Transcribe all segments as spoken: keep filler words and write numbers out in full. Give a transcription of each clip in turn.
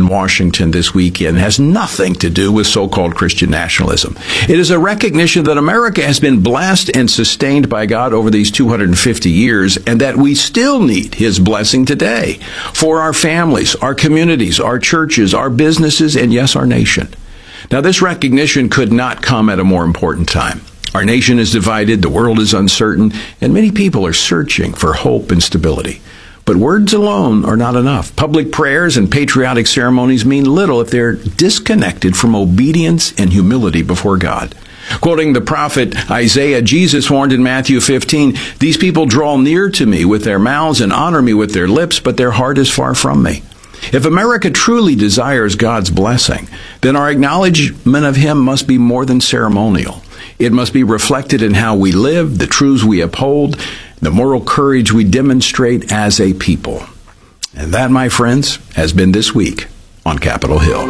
Washington this weekend has nothing to do with so-called Christian nationalism. It is a recognition that America has been blessed and sustained by God over these two hundred fifty years, and that we still need His blessing today for our families, our communities, our churches, our businesses, and yes, our nation. Now, this recognition could not come at a more important time. Our nation is divided, the world is uncertain, and many people are searching for hope and stability. But words alone are not enough. Public prayers and patriotic ceremonies mean little if they're disconnected from obedience and humility before God. Quoting the prophet Isaiah, Jesus warned in Matthew fifteen, "These people draw near to me with their mouths and honor me with their lips, but their heart is far from me." If America truly desires God's blessing, then our acknowledgement of Him must be more than ceremonial. It must be reflected in how we live, the truths we uphold, the moral courage we demonstrate as a people. And that, my friends, has been this week on Capitol Hill.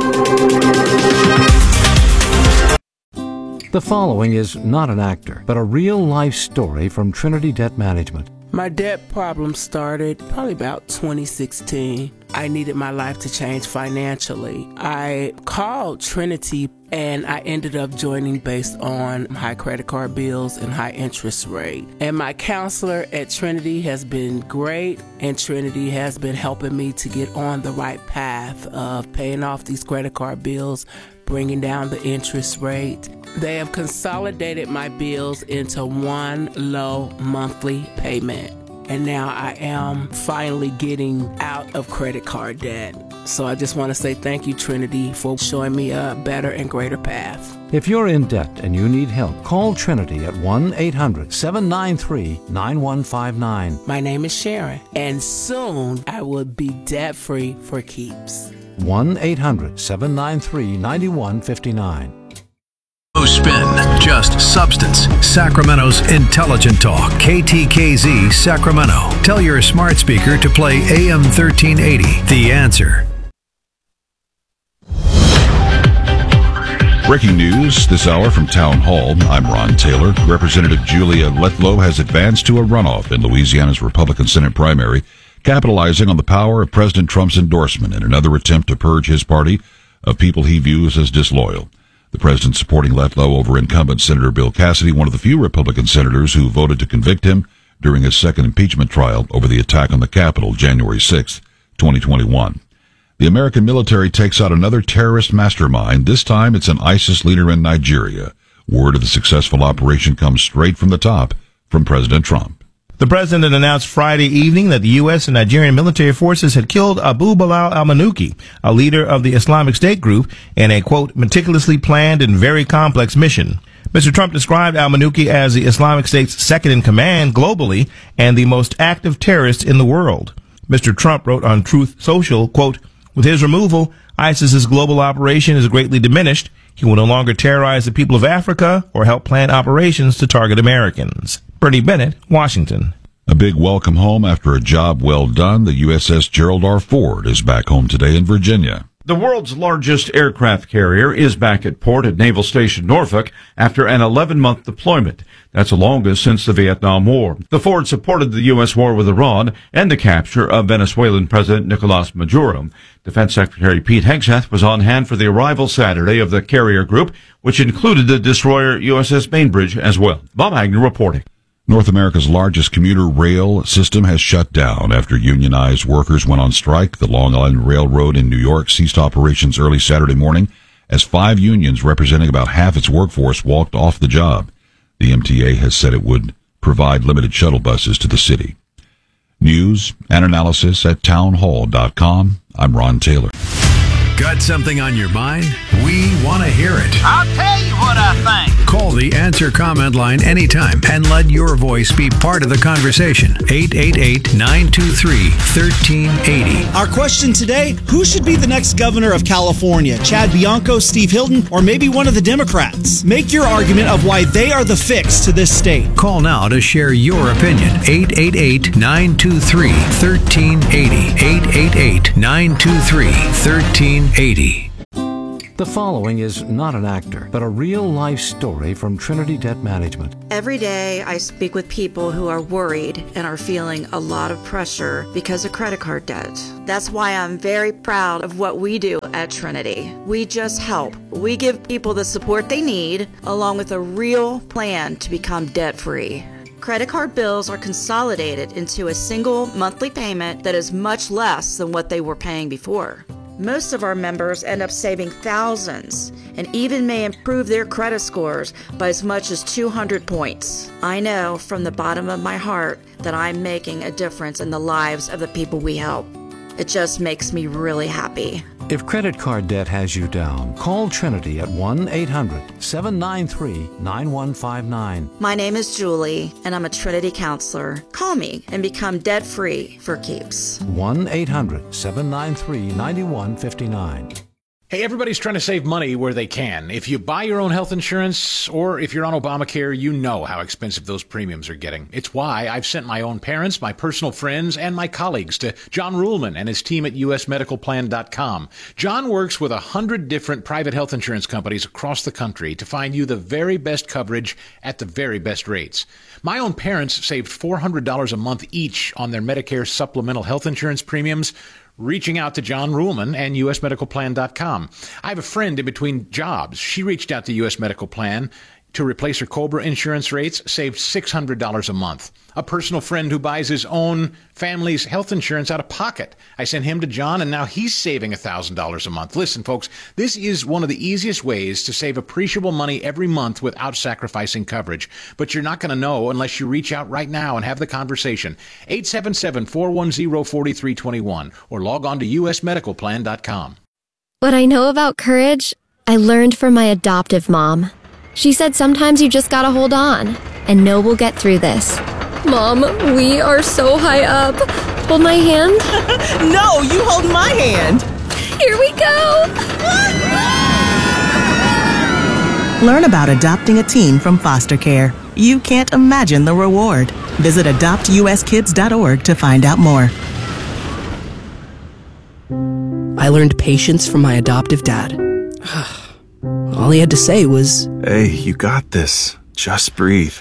The following is not an actor, but a real-life story from Trinity Debt Management. My debt problem started probably about twenty sixteen. I needed my life to change financially. I called Trinity and I ended up joining based on high credit card bills and high interest rate. And my counselor at Trinity has been great, and Trinity has been helping me to get on the right path of paying off these credit card bills, bringing down the interest rate. They have consolidated my bills into one low monthly payment. And now I am finally getting out of credit card debt. So I just want to say thank you, Trinity, for showing me a better and greater path. If you're in debt and you need help, call Trinity at one eight hundred seven nine three nine one five nine. My name is Sharon, and soon I will be debt-free for keeps. one eight hundred seven nine three nine one five nine. No spin, just substance. Sacramento's Intelligent Talk, K T K Z Sacramento. Tell your smart speaker to play A M thirteen eighty, The Answer. Breaking news this hour from Town Hall. I'm Ron Taylor. Representative Julia Letlow has advanced to a runoff in Louisiana's Republican Senate primary, capitalizing on the power of President Trump's endorsement in another attempt to purge his party of people he views as disloyal. The president supporting Letlow over incumbent Senator Bill Cassidy, one of the few Republican senators who voted to convict him during his second impeachment trial over the attack on the Capitol January sixth, twenty twenty-one. The American military takes out another terrorist mastermind. This time it's an ISIS leader in Nigeria. Word of the successful operation comes straight from the top, from President Trump. The president announced Friday evening that the U S and Nigerian military forces had killed Abu Bilal al-Manuki, a leader of the Islamic State group, in a, quote, meticulously planned and very complex mission. Mister Trump described al-Manuki as the Islamic State's second in command globally and the most active terrorist in the world. Mister Trump wrote on Truth Social, quote, with his removal, ISIS's global operation is greatly diminished. He will no longer terrorize the people of Africa or help plan operations to target Americans. Bernie Bennett, Washington. A big welcome home after a job well done. The U S S Gerald R. Ford is back home today in Virginia. The world's largest aircraft carrier is back at port at Naval Station Norfolk after an eleven-month deployment. That's the longest since the Vietnam War. The Ford supported the U S war with Iran and the capture of Venezuelan President Nicolas Maduro. Defense Secretary Pete Hegseth was on hand for the arrival Saturday of the carrier group, which included the destroyer U S S Bainbridge as well. Bob Agnew reporting. North America's largest commuter rail system has shut down after unionized workers went on strike. The Long Island Railroad in New York ceased operations early Saturday morning as five unions representing about half its workforce walked off the job. The M T A has said it would provide limited shuttle buses to the city. News and analysis at townhall dot com. I'm Ron Taylor. Got something on your mind? We want to hear it. I'll tell you what I think. Call the Answer comment line anytime and let your voice be part of the conversation. eight eight eight, nine two three, one three eight zero. Our question today, who should be the next governor of California? Chad Bianco, Steve Hilton, or maybe one of the Democrats? Make your argument of why they are the fix to this state. Call now to share your opinion. eight eight eight, nine two three, one three eight zero. eight eight eight, nine two three, one three eight zero. The following is not an actor, but a real-life story from Trinity Debt Management. Every day I speak with people who are worried and are feeling a lot of pressure because of credit card debt. That's why I'm very proud of what we do at Trinity. We just help. We give people the support they need, along with a real plan to become debt-free. Credit card bills are consolidated into a single monthly payment that is much less than what they were paying before. Most of our members end up saving thousands and even may improve their credit scores by as much as two hundred points. I know from the bottom of my heart that I'm making a difference in the lives of the people we help. It just makes me really happy. If credit card debt has you down, call Trinity at one eight hundred seven nine three nine one five nine. My name is Julie, and I'm a Trinity counselor. Call me and become debt-free for keeps. one eight hundred seven nine three nine one five nine. Hey, everybody's trying to save money where they can. If you buy your own health insurance or if you're on Obamacare, you know how expensive those premiums are getting. It's why I've sent my own parents, my personal friends, and my colleagues to John Ruhlman and his team at U S medical plan dot com. John works with a hundred different private health insurance companies across the country to find you the very best coverage at the very best rates. My own parents saved four hundred dollars a month each on their Medicare supplemental health insurance premiums, reaching out to John Ruhlman and U S medical plan dot com. I have a friend in between jobs. She reached out to U S Medical Plan to replace her COBRA insurance rates, saved six hundred dollars a month. A personal friend who buys his own family's health insurance out of pocket. I sent him to John, and now he's saving one thousand dollars a month. Listen, folks, this is one of the easiest ways to save appreciable money every month without sacrificing coverage. But you're not going to know unless you reach out right now and have the conversation. eight seven seven, four one zero, four three two one or log on to U S medical plan dot com. What I know about courage, I learned from my adoptive mom. She said sometimes you just gotta hold on and know we'll get through this. Mom, we are so high up. Hold my hand. No, you hold my hand. Here we go. Learn about adopting a teen from foster care. You can't imagine the reward. Visit adopt u s kids dot org to find out more. I learned patience from my adoptive dad. All he had to say was, "Hey, you got this. Just breathe."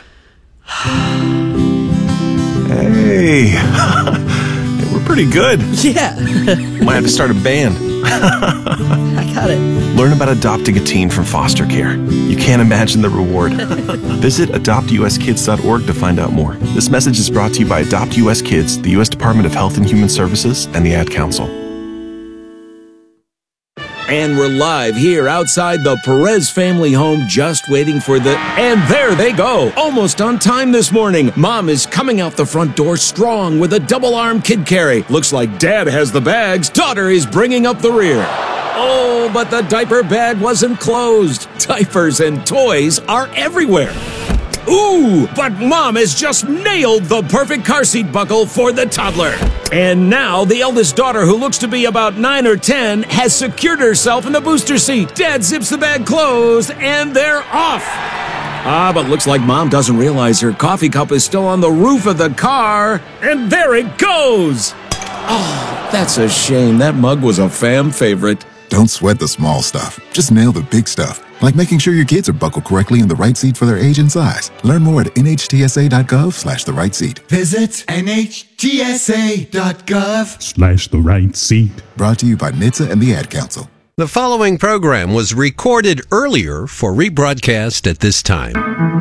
Hey. Hey, we're pretty good. Yeah. Might have to start a band. I got it. Learn about adopting a teen from foster care. You can't imagine the reward. Visit adopt u s kids dot org to find out more. This message is brought to you by Adopt U S Kids, the U S Department of Health and Human Services, and the Ad Council. And we're live here outside the Perez family home, just waiting for the... And there they go! Almost on time this morning. Mom is coming out the front door strong with a double-arm kid carry. Looks like Dad has the bags. Daughter is bringing up the rear. Oh, but the diaper bag wasn't closed. Diapers and toys are everywhere. Ooh, but Mom has just nailed the perfect car seat buckle for the toddler. And now the eldest daughter, who looks to be about nine or ten, has secured herself in the booster seat. Dad zips the bag closed, and they're off. Ah, but looks like Mom doesn't realize her coffee cup is still on the roof of the car. And there it goes. Oh, that's a shame. That mug was a fam favorite. Don't sweat the small stuff. Just nail the big stuff, like making sure your kids are buckled correctly in the right seat for their age and size. Learn more at N H T S A dot gov slash the right seat. Visit N H T S A dot gov slash the right seat. Brought to you by N H T S A and the Ad Council. The following program was recorded earlier for rebroadcast at this time.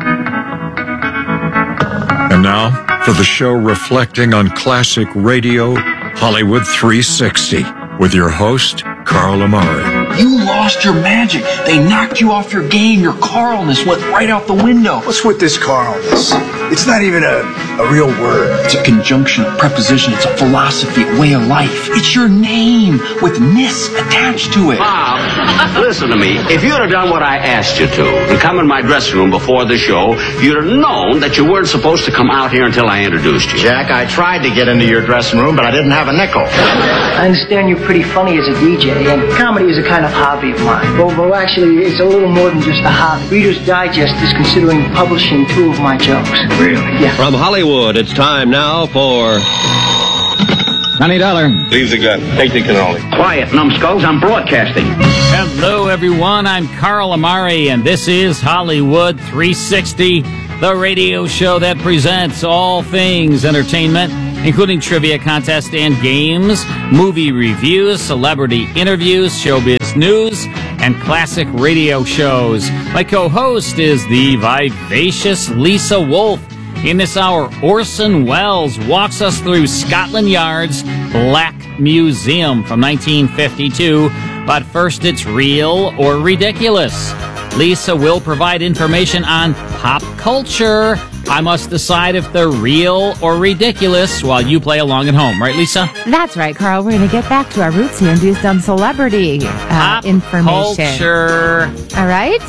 And now for the show reflecting on classic radio, Hollywood three sixty, with your host, Carl Amari. You lost your magic. They knocked you off your game. Your Carlness went right out the window. What's with this Carlness? It's not even a, a real word. It's a conjunction, a preposition. It's a philosophy, a way of life. It's your name with ness attached to it. Bob, listen to me. If you'd have done what I asked you to and come in my dressing room before the show, you'd have known that you weren't supposed to come out here until I introduced you. Jack, I tried to get into your dressing room, but I didn't have a nickel. I understand you're pretty funny as a D J, and comedy is a kind of hobby of mine. Well, well, actually, it's a little more than just a hobby. Reader's Digest is considering publishing two of my jokes. Really? Yeah. From Hollywood, it's time now for ninety dollars. Leave the gun. Take the cannoli. Quiet, numbskulls. I'm broadcasting. Hello, everyone. I'm Carl Amari, and this is Hollywood three sixty, the radio show that presents all things entertainment, including trivia contests and games, movie reviews, celebrity interviews, showbiz news, and classic radio shows. My co-host is the vivacious Lisa Wolf. In this hour, Orson Welles walks us through Scotland Yard's Black Museum from nineteen fifty-two. But first, it's real or ridiculous. Lisa will provide information on pop culture. I must decide if they're real or ridiculous while you play along at home. Right, Lisa? That's right, Carl. We're going to get back to our roots here and do some celebrity uh, pop information. Culture. All right?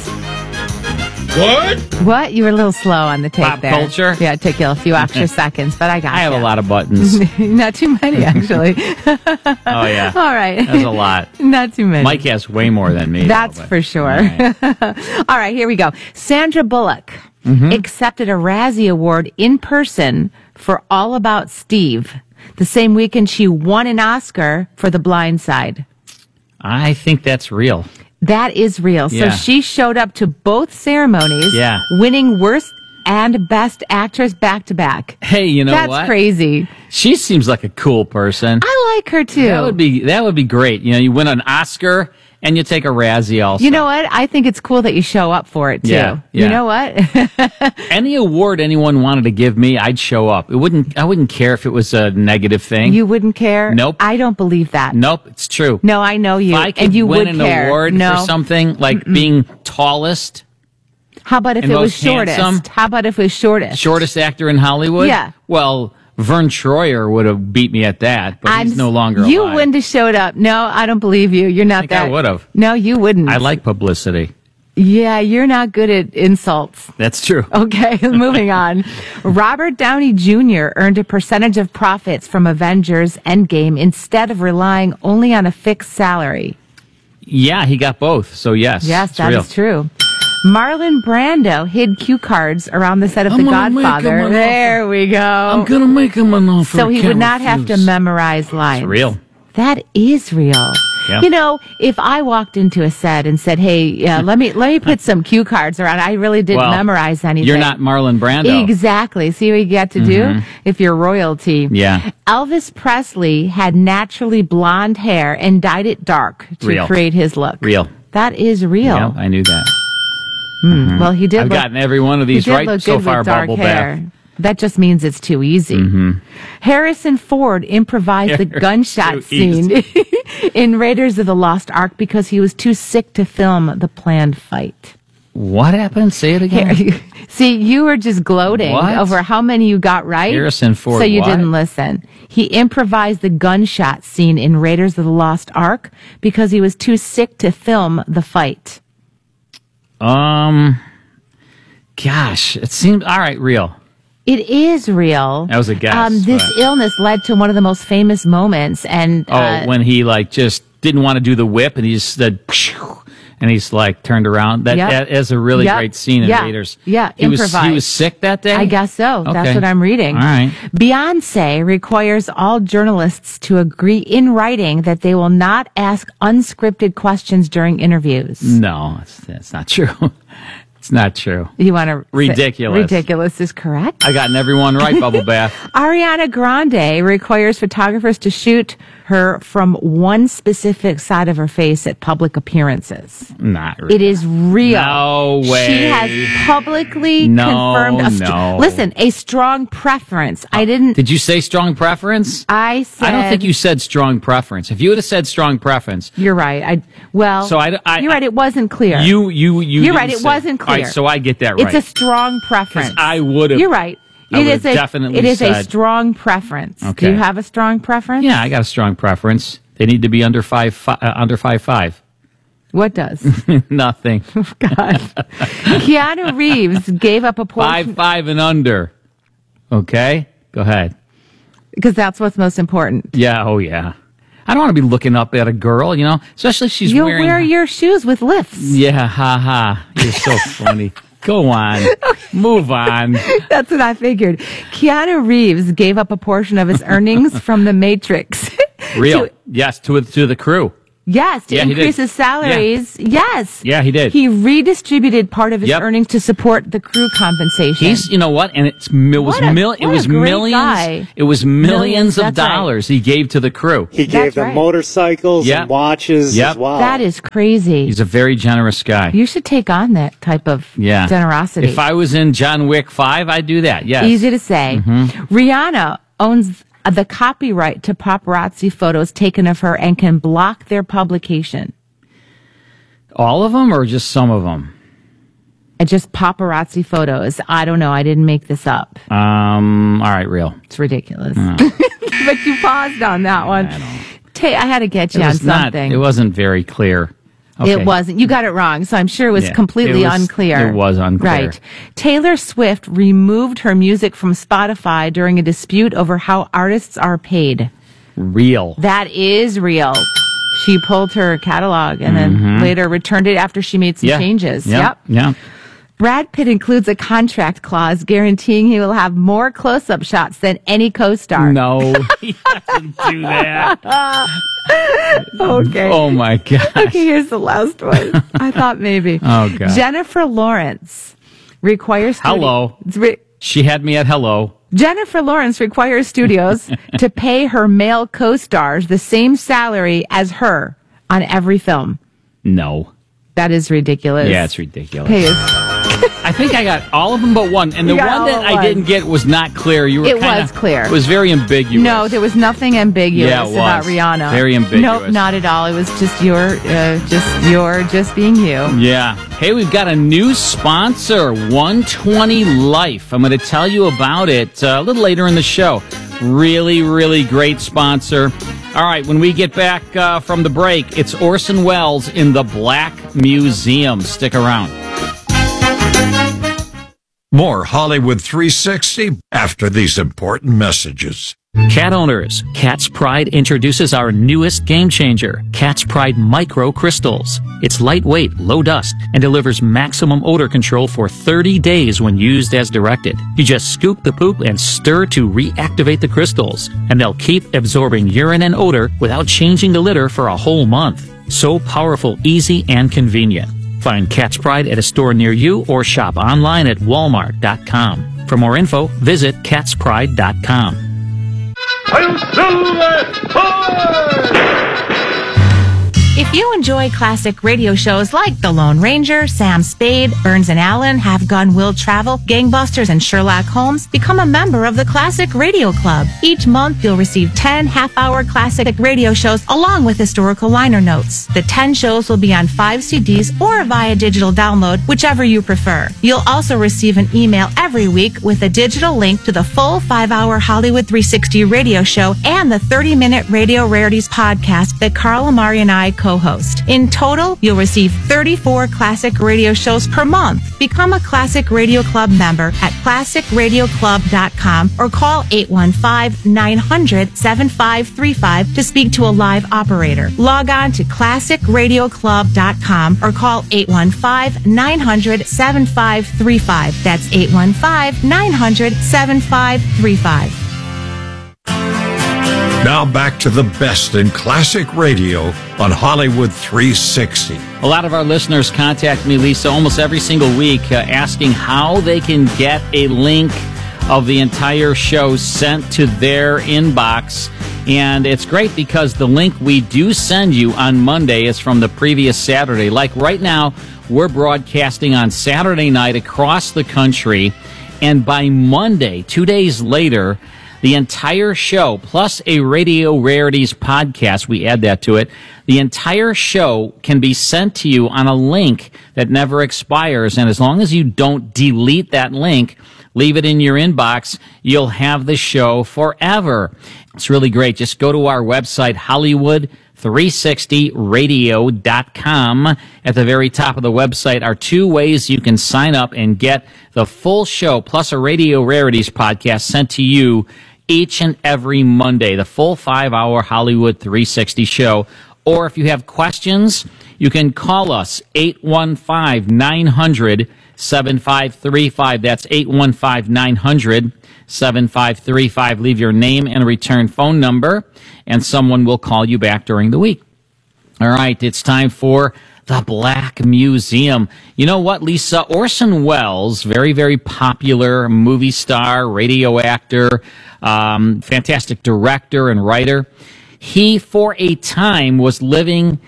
What? What? You were a little slow on the tape Pop there. culture? Yeah, it took you a few extra seconds, but I got I have you. a lot of buttons. Not too many, actually. Oh, yeah. All right. That's a lot. Not too many. Mike has way more than me. That's though, but- for sure. All right. All right, here we go. Sandra Bullock Mhm. accepted a Razzie Award in person for All About Steve. The same weekend she won an Oscar for The Blind Side. I think that's real. That is real. Yeah. So she showed up to both ceremonies, Yeah. winning Worst and Best Actress back to back. Hey, you know That's what? crazy. She seems like a cool person. I like her too. That would be that would be great. You know, you win an Oscar and you take a Razzie also. You know what? I think it's cool that you show up for it too. Yeah, yeah. You know what? Any award anyone wanted to give me, I'd show up. It wouldn't. I wouldn't care if it was a negative thing. You wouldn't care? Nope. I don't believe that. Nope, it's true. No, I know you. If I could and you win would an care. award no. for something like Mm-mm. being tallest, How about if and it was most shortest? handsome? How about if it was shortest? shortest actor in Hollywood. Yeah. Well, Vern Troyer would have beat me at that, but he's I'm- no longer You alive. wouldn't have showed up. No, I don't believe you. You're not I think that. I would have. No, you wouldn't. I like publicity. Yeah, you're not good at insults. That's true. Okay, moving on. Robert Downey Junior earned a percentage of profits from Avengers Endgame instead of relying only on a fixed salary. Yeah, he got both. So yes, Yes, it's that is real. true. Marlon Brando hid cue cards around the set of I'm The gonna make Godfather. him an There we go. I'm gonna make him an offer. So I he can't would not have to refuse. memorize lines. It's real. That is real. Yeah. You know, if I walked into a set and said, "Hey, yeah, let me let me put some cue cards around," I really didn't Well, memorize anything. You're not Marlon Brando. Exactly. See what you got to do Mhm. if you're royalty. Yeah. Elvis Presley had naturally blonde hair and dyed it dark to Real. create his look. Real. That is real. Yeah, I knew that. Hmm. Mhm. Well, he did. I've look, gotten every one of he these did right look so good far, with dark Bubble hair. Bath. That just means it's too easy. Mm-hmm. Harrison Ford improvised the It's gunshot too scene in Raiders of the Lost Ark because he was too sick to film the planned fight. What happened? Say it again. See, you were just gloating What? over how many you got right. Harrison Ford, So you what? didn't listen. He improvised the gunshot scene in Raiders of the Lost Ark because he was too sick to film the fight. Um, gosh, it seems all right. Real. It is real. That was a guess, Um, this but- illness led to one of the most famous moments, and Oh, uh, when he like just didn't want to do the whip, and he just said, "Phew," and he's like turned around. That, Yep. that is a really Yep. great scene in Yeah. Raiders. Yeah, he was he improvised. was sick that day. I guess so. That's Okay. what I'm reading. All right. Beyonce requires all journalists to agree in writing that they will not ask unscripted questions during interviews. No, it's, that's not true. It's not true. You want to Ridiculous. Ridiculous is correct. I gotten everyone right, Bubble Bath. Ariana Grande requires photographers to shoot her from one specific side of her face at public appearances. Not really. It is real. No way. She has publicly No, confirmed a str- no. listen, a strong preference. I didn't Did you say strong preference? I said I don't think you said strong preference. If you would have said strong preference, You're right. I well So I- I- You're right, it wasn't clear. you you you. You're didn't right, it say- wasn't clear. All right, so I get that right. It's a strong preference. I would have. You're right. I It would is have a definitely it is a said- strong preference. Okay. Do you have a strong preference? Yeah, I got a strong preference. They need to be under five, fi- uh, under five five. What does? Nothing. God. Keanu Reeves gave up a Five portion five and under. Okay, go ahead. because that's what's most important. Yeah. Oh yeah. I don't want to be looking up at a girl, you know, especially if she's You'll wearing. wear your shoes with lifts. Yeah. Ha ha. You're so funny. Go on. Move on. That's what I figured. Keanu Reeves gave up a portion of his earnings from The Matrix. Real. to, yes, to to the crew. Yes, to yeah, increase his salaries. Yeah. Yes. Yeah, he did. He redistributed part of his Yep. earnings to support the crew compensation. He's, you know what? And it's it was What a- mil, it what a was great millions. guy. It was millions, Millions, of that's right. dollars he gave to the crew. He gave That's them right. motorcycles Yep. and watches Yep. as well. That is crazy. He's a very generous guy. You should take on that type of Yeah. generosity. If I was in John Wick five, I'd do that. Yes. Easy to say. Mhm. Rihanna owns the copyright to paparazzi photos taken of her and can block their publication. All of them or just some of them? Uh, Just paparazzi photos. I don't know. I didn't make this up. Um. All right, real. It's ridiculous. Uh, But you paused on that one. Ta- I had to get you it on was not. something. It wasn't very clear. Okay. It wasn't. You got it wrong. So I'm sure it was Yeah. completely It was- unclear. it was unclear. Right. Taylor Swift removed her music from Spotify during a dispute over how artists are paid. Real. That is real. She pulled her catalog and then Mhm. later returned it after she made some Yeah. changes. Yeah. Yep. Yeah. Brad Pitt includes a contract clause guaranteeing he will have more close-up shots than any co-star. No, he doesn't do that. Okay. Oh my gosh. Okay, here's the last one. I thought maybe. Oh, God. Jennifer Lawrence requires studi- Hello. re- She had me at hello. Jennifer Lawrence requires studios to pay her male co-stars the same salary as her on every film. No. That is ridiculous. Yeah, it's ridiculous. Pay us. I think I got all of them but one, and the You one got all that but I one. didn't get was not clear. You were It kinda, was clear. It was very ambiguous. No, there was nothing ambiguous Yeah, it about was. Rihanna. Very ambiguous. Nope, not at all. It was just your, uh, just your, just being you. Yeah. Hey, we've got a new sponsor, one twenty Life. I'm going to tell you about it uh, a little later in the show. Really, really great sponsor. All right, when we get back uh, from the break, it's Orson Welles in the Black Museum. Stick around. More Hollywood three sixty after these important messages. Cat owners, Cat's Pride introduces our newest game changer, Cat's Pride Micro Crystals. It's lightweight, low dust, and delivers maximum odor control for thirty days when used as directed. You just scoop the poop and stir to reactivate the crystals, and they'll keep absorbing urine and odor without changing the litter for a whole month. So powerful, easy, and convenient. Find Cat's Pride at a store near you or shop online at walmart dot com. For more info, visit cats pride dot com. If you enjoy classic radio shows like The Lone Ranger, Sam Spade, Burns and Allen, Have Gun Will Travel, Gangbusters, and Sherlock Holmes, become a member of the Classic Radio Club. Each month, you'll receive ten half-hour classic radio shows along with historical liner notes. The ten shows will be on five C Ds or via digital download, whichever you prefer. You'll also receive an email every week with a digital link to the full five-hour Hollywood three sixty radio show and the thirty-minute Radio Rarities podcast that Carl Amari and I co-host. In total, you'll receive thirty-four classic radio shows per month. Become a Classic Radio Club member at classic radio club dot com or call eight one five, nine hundred, seven five three five to speak to a live operator. Log on to classic radio club dot com or call eight one five, nine hundred, seven five three five. That's eight one five, nine hundred, seven five three five. Now back to the best in classic radio on Hollywood three sixty. A lot of our listeners contact me, Lisa, almost every single week uh, asking how they can get a link of the entire show sent to their inbox. And it's great because the link we do send you on Monday is from the previous Saturday. Like right now, we're broadcasting on Saturday night across the country. And by Monday, two days later, the entire show, plus a Radio Rarities podcast, we add that to it, the entire show can be sent to you on a link that never expires. And as long as you don't delete that link, leave it in your inbox, you'll have the show forever. It's really great. Just go to our website, Hollywood three sixty radio dot com. At the very top of the website are two ways you can sign up and get the full show, plus a Radio Rarities podcast sent to you each and every Monday, the full five-hour Hollywood three sixty show. Or if you have questions, You can call us, eight one five, nine hundred, seven five three five. That's eight one five, nine hundred, seven five three five. Leave your name and return phone number, and someone will call you back during the week. All right, it's time for the Black Museum. You know what, Lisa? Orson Welles, very, very popular movie star, radio actor, um, fantastic director and writer. He, for a time, was living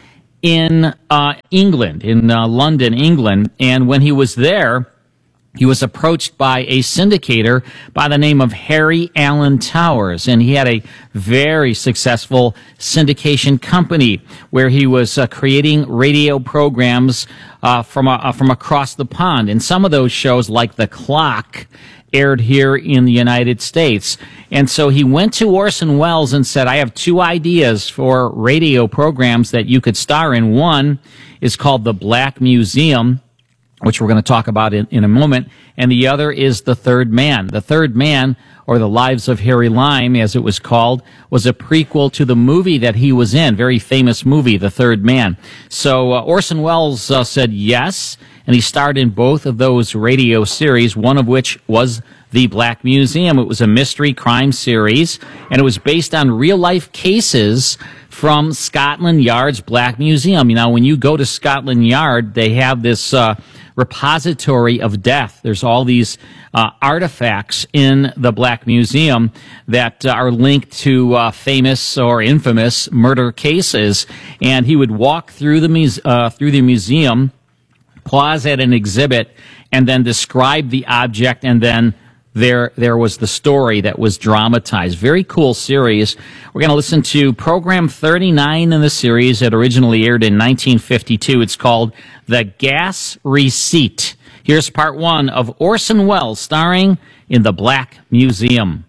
in uh, England, in uh, London, England, and when he was there, he was approached by a syndicator by the name of Harry Alan Towers, and he had a very successful syndication company where he was uh, creating radio programs uh, from uh, from across the pond. And some of those shows, like The Clock, aired here in the United States. And so he went to Orson Welles and said, I have two ideas for radio programs that you could star in. One is called The Black Museum, which we're going to talk about in, in a moment, and the other is The Third Man. The Third Man, or The Lives of Harry Lime, as it was called, was a prequel to the movie that he was in, very famous movie, The Third Man. So uh, Orson Welles uh, said yes, and he starred in both of those radio series, one of which was The Black Museum. It was a mystery crime series, and it was based on real-life cases from Scotland Yard's Black Museum. You know, when you go to Scotland Yard, they have this uh, repository of death. There's all these uh, artifacts in the Black Museum that uh, are linked to uh, famous or infamous murder cases. And he would walk through the muse- uh, through the museum, pause at an exhibit, and then describe the object, and then There, there was the story that was dramatized. Very cool series. We're going to listen to program thirty-nine in the series that originally aired in nineteen fifty-two. It's called The Gas Receipt. Here's part one of Orson Welles starring in The Black Museum.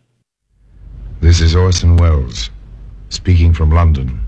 This is Orson Welles, speaking from London.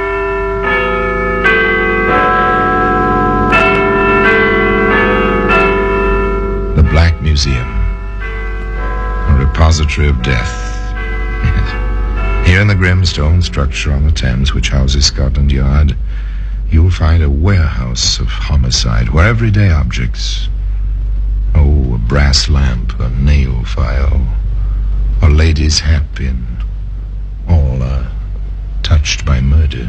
The Black Museum. A repository of death. Yes. Here in the grim stone structure on the Thames, which houses Scotland Yard, you'll find a warehouse of homicide, where everyday objects, oh, a brass lamp, a nail file, a lady's hatpin, all are touched by murder.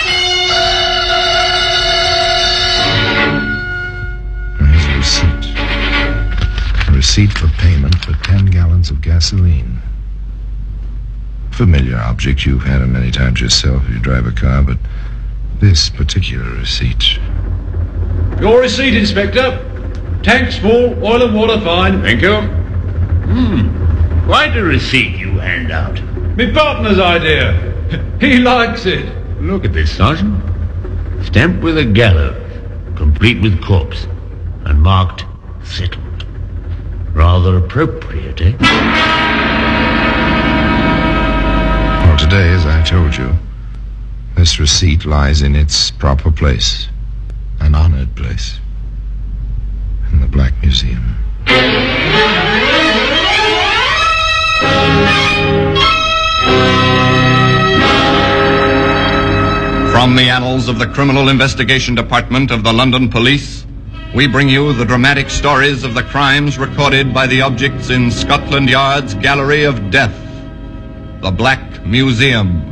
There's a receipt. A receipt for payment for ten gallons of gasoline. Familiar object, you've had it many times yourself if you drive a car, but this particular receipt. Your receipt, Inspector. Tank small, oil and water fine. Thank you. Hmm. Quite a receipt you hand out. My partner's idea. He likes it. Look at this, Sergeant. Stamped with a gallows, complete with corpse, and marked settled. Rather appropriate, eh? Well, today, as I told you, this receipt lies in its proper place, an honored place, in the Black Museum. From the annals of the Criminal Investigation Department of the London Police, we bring you the dramatic stories of the crimes recorded by the objects in Scotland Yard's Gallery of Death, the Black Museum.